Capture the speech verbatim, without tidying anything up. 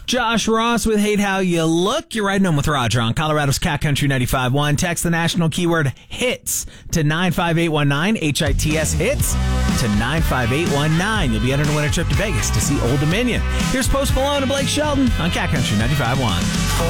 Josh Ross with Hate How You Look. You're riding home with Roger on Colorado's Cat Country ninety-five point one. Text the national keyword HITS to nine five eight one nine, H I T S HITS to nine five eight one nine. You'll be entered to win a trip to Vegas to see Old Dominion. Here's Post Malone and Blake Shelton on Cat Country ninety-five point one.